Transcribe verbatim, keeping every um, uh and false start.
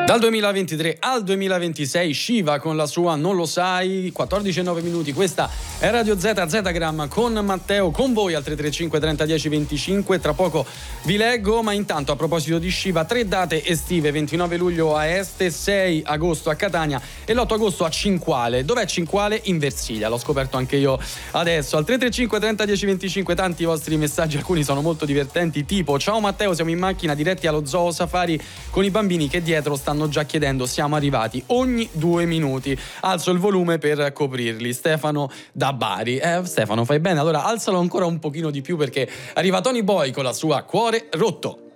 Dal duemilaventitré al duemilaventisei Shiva con la sua Non lo sai, quattordici e nove minuti. Questa è Radio Z, Zgramma con Matteo, con voi al tre tre cinque trenta dieci venticinque. Tra poco vi leggo, ma intanto a proposito di Shiva, tre date estive: ventinove luglio a Este, sei agosto a Catania e l'otto agosto a Cinquale. Dov'è Cinquale? In Versilia, l'ho scoperto anche io adesso. Al tre tre cinque trenta dieci venticinque tanti vostri messaggi, alcuni sono molto divertenti, tipo: ciao Matteo, siamo in macchina diretti allo Zoo Safari con i bambini che dietro stanno già chiedendo siamo arrivati, ogni due minuti alzo il volume per coprirli. Stefano da Bari. Eh, Stefano, fai bene, allora alzalo ancora un pochino di più, perché arriva Tony Boy con la sua Cuore Rotto.